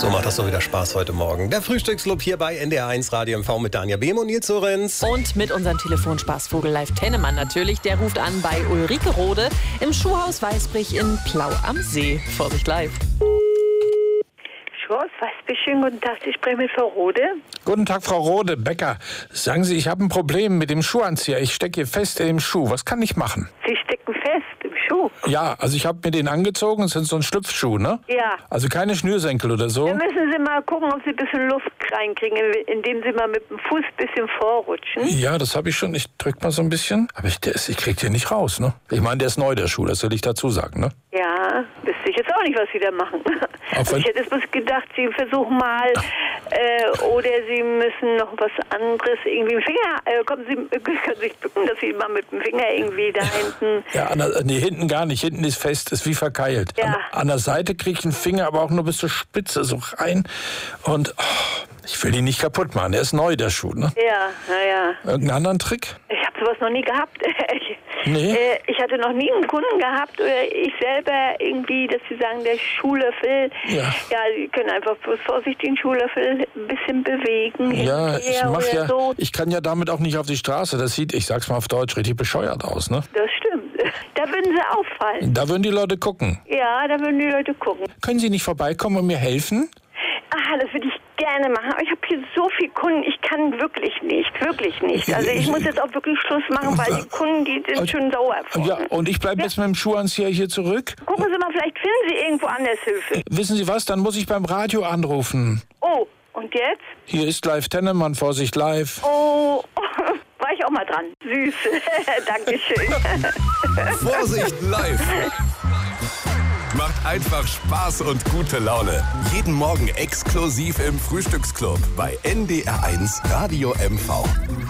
So macht das doch wieder Spaß heute Morgen. Der Frühstücksclub hier bei NDR1 Radio MV mit Danja Behm und Nils Lorenz. Und mit unserem Telefonspaßvogel Live Tennemann natürlich. Der ruft an bei Ulrike Rode im Schuhhaus Weißbrich in Plau am See. Vorsicht live. Schuhhaus Weißbrich, schönen guten Tag. Ich spreche mit Frau Rode. Guten Tag, Frau Rode, Bäcker. Sagen Sie, ich habe ein Problem mit dem Schuhanzieher. Ich stecke hier fest in dem Schuh. Was kann ich machen? Sie stecken fest im Schuh? Ja, also ich habe mir den angezogen. Es sind so ein Schlüpfschuh, ne? Ja. Also keine Schnürsenkel oder so. Dann müssen Sie mal gucken, ob Sie ein bisschen Luft reinkriegen, indem Sie mal mit dem Fuß ein bisschen vorrutschen. Ja, das habe ich schon. Ich drück mal so ein bisschen. Aber ich krieg den nicht raus, ne? Ich meine, der ist neu, der Schuh. Das will ich dazu sagen, ne? Ja, wüsste ich jetzt auch nicht, was Sie da machen. Auch wenn- Ich hätte jetzt bloß gedacht, Sie versuchen mal, oder Sie müssen noch was anderes irgendwie im Finger, können Sie sich bücken, dass Sie mal mit dem Finger irgendwie da hinten... Ja, nee, hinten gar nicht. Hinten ist fest, ist wie verkeilt. Ja. An der Seite kriege ich einen Finger, aber auch nur bis zur Spitze so rein. Und ich will ihn nicht kaputt machen. Der ist neu, der Schuh, ne? Ja, naja. Irgendeinen anderen Trick? Ich habe sowas noch nie gehabt. Nee. Ich hatte noch nie einen Kunden gehabt oder ich selber irgendwie, dass sie sagen, der Schuhlöffel. Ja. Ja, sie können einfach bloß vorsichtig den Schuhlöffel ein bisschen bewegen. Ja, hin und her oder so. ich kann ja damit auch nicht auf die Straße. Das sieht, ich sag's mal auf Deutsch, richtig bescheuert aus, ne? Das stimmt. Da würden sie auffallen. Da würden die Leute gucken. Ja, da würden die Leute gucken. Können Sie nicht vorbeikommen und mir helfen? Das würde ich gerne machen. Aber ich habe hier so viele Kunden, ich kann wirklich nicht. Also ich muss jetzt auch wirklich Schluss machen, weil die Kunden, die sind schon sauer von. Ja, und ich bleibe jetzt mit dem Schuhanzieher hier zurück. Gucken Sie mal, vielleicht finden Sie irgendwo anders Hilfe. Wissen Sie was, dann muss ich beim Radio anrufen. Oh, und jetzt? Hier ist Live Tennemann, Vorsicht live. Oh, war ich auch mal dran. Süß. Dankeschön. Vorsicht live! Macht einfach Spaß und gute Laune. Jeden Morgen exklusiv im Frühstücksclub bei NDR1 Radio MV.